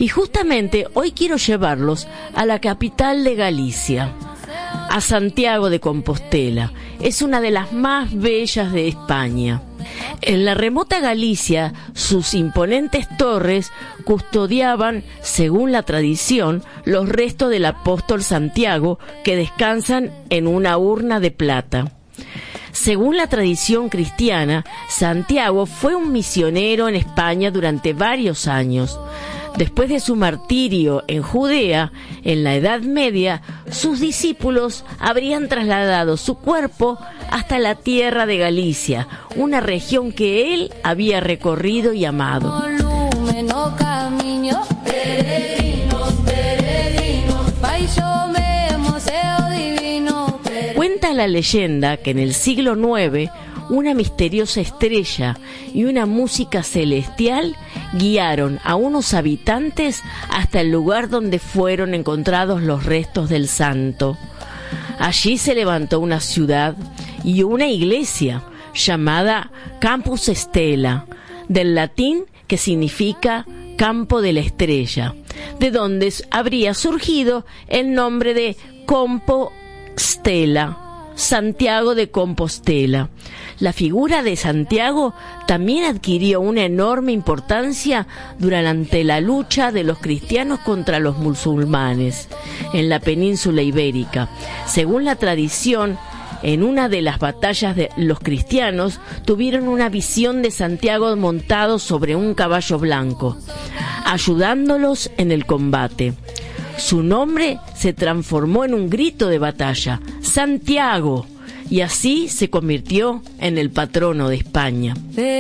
Y justamente hoy quiero llevarlos a la capital de Galicia, a Santiago de Compostela. Es una de las más bellas de España. En la remota Galicia, sus imponentes torres custodiaban, según la tradición, los restos del apóstol Santiago, que descansan en una urna de plata. Según la tradición cristiana, Santiago fue un misionero en España durante varios años. Después de su martirio en Judea, en la Edad Media, sus discípulos habrían trasladado su cuerpo hasta la tierra de Galicia, una región que él había recorrido y amado. Cuenta la leyenda que en el siglo IX, una misteriosa estrella y una música celestial guiaron a unos habitantes hasta el lugar donde fueron encontrados los restos del santo. Allí se levantó una ciudad y una iglesia llamada Campus Stella, del latín que significa campo de la estrella, de donde habría surgido el nombre de Compostela, Santiago de Compostela. La figura de Santiago también adquirió una enorme importancia durante la lucha de los cristianos contra los musulmanes en la península ibérica. Según la tradición, en una de las batallas los cristianos tuvieron una visión de Santiago montado sobre un caballo blanco, ayudándolos en el combate. Su nombre se transformó en un grito de batalla: ¡Santiago! Y así se convirtió en el patrono de España.